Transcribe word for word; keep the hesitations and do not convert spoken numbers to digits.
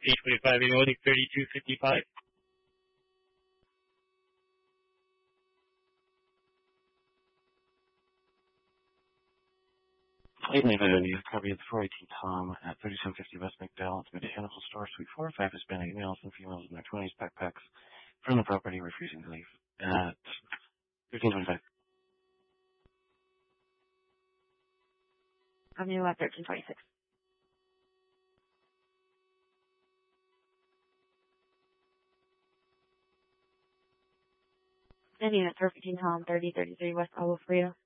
eight twenty-five in Nordic thirty-two fifty-five. eight ninety-five, copy of the four eighteen Tom at thirty-seven fifty West McDowell. It's Mechanical Store, Suite four. Five Hispanic males and females in their twenties, backpacks from the property, refusing to leave at fifteen twenty-five. Avenue at thirteen twenty-six. Ending at thirteen Tom, thirty thirty-three West Agua Fria.